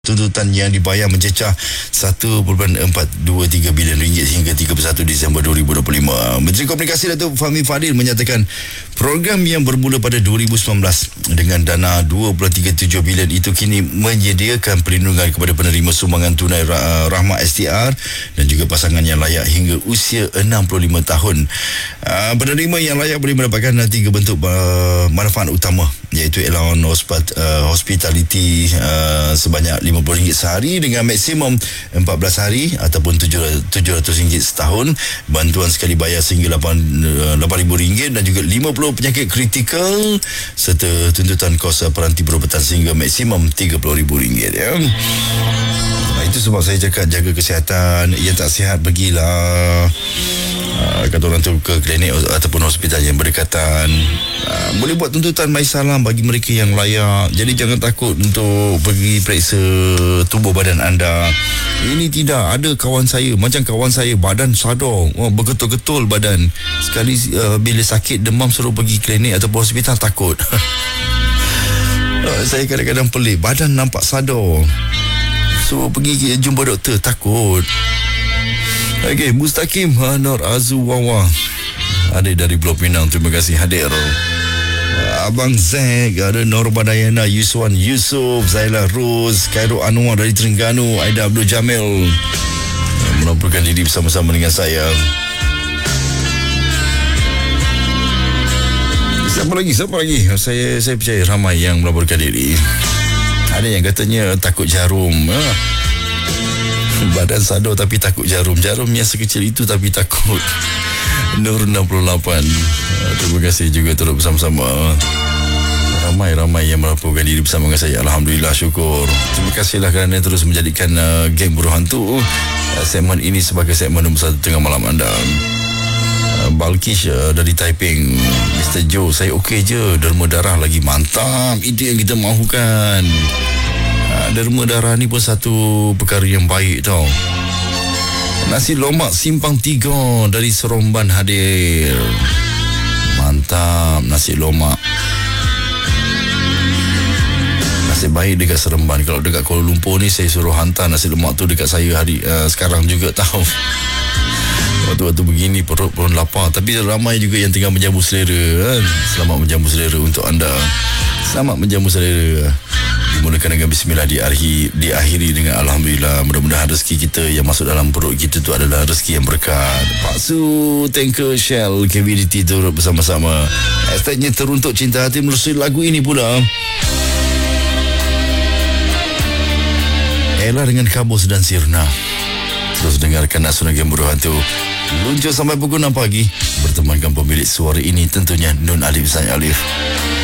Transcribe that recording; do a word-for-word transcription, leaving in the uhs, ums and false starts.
Tuntutan yang dibayar mencecah satu perpuluhan empat dua tiga bilion ringgit hingga tiga puluh satu Disember dua ribu dua puluh lima. Menteri Komunikasi Datuk Fahmi Fadil menyatakan program yang bermula pada dua ribu sembilan belas dengan dana dua perpuluhan tiga tujuh bilion itu kini menyediakan perlindungan kepada penerima sumbangan tunai rahmah S T R dan juga pasangan yang layak hingga usia enam puluh lima tahun. Penerima yang layak boleh mendapatkan tiga bentuk manfaat utama, iaitu allowance hospitality sebanyak lima puluh ringgit sehari dengan maksimum empat belas hari ataupun tujuh ratus ringgit setahun, bantuan sekali bayar sehingga lapan ribu ringgit dan juga lima puluh penyakit kritikal serta tuntutan kos peranti perubatan sehingga maksimum tiga puluh ribu ringgit ya. Nah, itu sebab saya cakap jaga kesihatan. Yang tak sihat pergilah Uh, kata orang tu ke klinik ataupun hospital yang berdekatan. Uh, boleh buat tuntutan mai salam bagi mereka yang layak. Jadi jangan takut untuk pergi periksa tubuh badan anda. Ini tidak, ada kawan saya, macam kawan saya badan sadar, oh, bergetul-getul badan. Sekali uh, bila sakit demam suruh pergi klinik ataupun hospital takut. uh, Saya kadang-kadang pelik, badan nampak sadar, suruh pergi jumpa doktor takut. Okey, Mustaqim Nur Azuwawa ada dari Blok Pinang, terima kasih hadir. Abang Zack, ada Norma Dayana, Yuswan Yusof, Zaila Rose, Khairul Anwar dari Terengganu, Aida Abdul Jamil melaporkan diri bersama-sama dengan saya. Siapa lagi? Siapa lagi? Saya saya percaya ramai yang melaporkan diri. Ada yang katanya takut jarum. Ha? Badan sadar tapi takut jarum. Jarum yang sekecil itu tapi takut. Nur enam puluh lapan. Terima kasih juga turut bersama-sama. Ramai-ramai yang melaporkan diri bersama dengan saya. Alhamdulillah, syukur. Terima kasihlah kerana terus menjadikan uh, geng Buruh Hantu uh, segmen ini sebagai segmen nombor satu tengah malam anda. uh, Balkish uh, dari Taiping. Mister Joe, saya okey je. Derma darah lagi mantap. Itu yang kita mahukan. Derma darah ni pun satu perkara yang baik tau. Nasi lomak simpang tiga dari Seremban hadir. Mantap nasi lomak. Nasib baik dekat Seremban. Kalau dekat Kuala Lumpur ni saya suruh hantar nasi lemak tu dekat saya hari uh, sekarang juga tahu. Waktu-waktu begini perut pun lapar. Tapi ramai juga yang tengah menjamu selera kan? Selamat menjamu selera untuk anda. Selamat menjamu selera. Dimulakan dengan bismillah, diakhiri, diakhiri dengan alhamdulillah. Mudah-mudahan rezeki kita yang masuk dalam perut kita tu adalah rezeki yang berkat. Pak Su, Tanker, Shell, K V D T turut bersama-sama. Hashtagnya teruntuk cinta hati melalui lagu ini pula. Ella dengan Kabus dan Sirna. Terus dengarkan Nasional Game Buruh Hantu. Luncur sampai pukul enam pagi. Bertemankan pemilik suara ini tentunya Nun Alif Zain Alif.